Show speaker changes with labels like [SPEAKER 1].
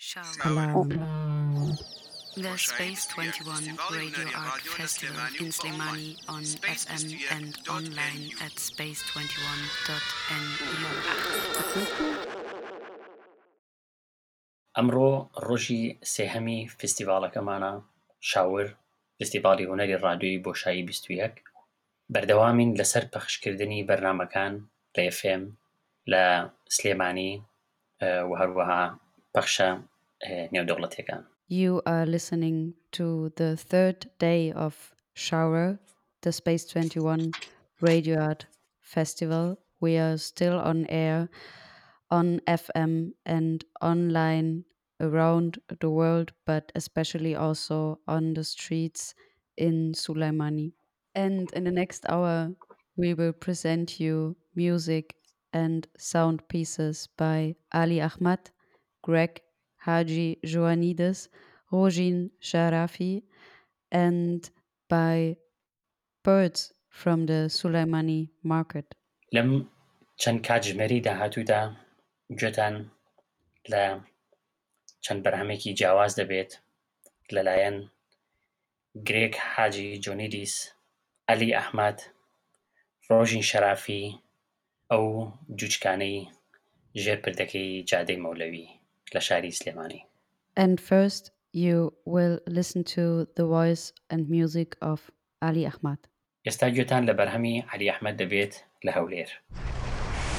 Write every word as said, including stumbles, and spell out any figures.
[SPEAKER 1] Salam.
[SPEAKER 2] The Space twenty-one Radio Art Festival in Slimani on F M and online at space twenty-one dot n u.
[SPEAKER 3] ئەمڕۆ ڕۆژی سێهەمی فستیڤاڵەکەمانە شاور فستیڤاڵی هونەری ڕادیۆیی بۆشایی بیست و یەک بەردەوامین لەسەر پەخشکردنی بەرنامەکان لە ئێف ئێم لە سلێمانی و هەروەها پەخشە نێودەوڵەتیەکان.
[SPEAKER 1] You are listening to the third day of Shower, the Space twenty-one Radio Art Festival. We are still on air on F M and online around the world, but especially also on the streets in Sulaimani. And in the next hour, we will present you music and sound pieces by Ali Ahmad, Greg Haji Joanides, Rojin Sharafi, and by birds from the Sulaimani market.
[SPEAKER 3] لەم چەند کاتژمێری داهاتوودا گوێتان لە چەند بەرنامەیەکی جیاواز دەبێت لەلایەن گرێگ حاجی جۆنیدیس، ئەلی ئەحمەد، ڕۆژین شەرافی ئەو جوچکانەی ژێر پردەکەی جادەی مەولەوی لە شاری سلێمانی.
[SPEAKER 1] And first you will listen to the voice and music of Ali Ahmad.
[SPEAKER 3] ئێستا گوێتان لە بەرهەمی عەلی ئەحمەد دەبێت لە هەولێر.